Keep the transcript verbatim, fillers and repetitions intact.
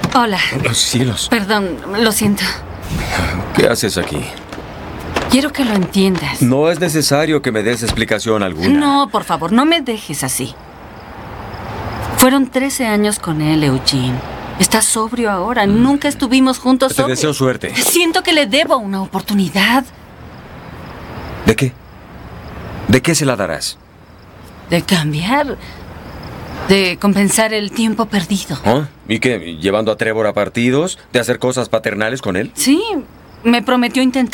Hola. Los cielos. Perdón, lo siento. ¿Qué haces aquí? Quiero que lo entiendas. No es necesario que me des explicación alguna. No, por favor, no me dejes así. Fueron trece años con él, Eugene. Está sobrio ahora. Nunca estuvimos juntos Te sobrios. deseo suerte. Siento que le debo una oportunidad. ¿De qué? ¿De qué se la darás? De cambiar. De compensar el tiempo perdido. ¿Oh? ¿Y qué? ¿Llevando a Trevor a partidos? ¿De hacer cosas paternales con él? Sí, me prometió intentar.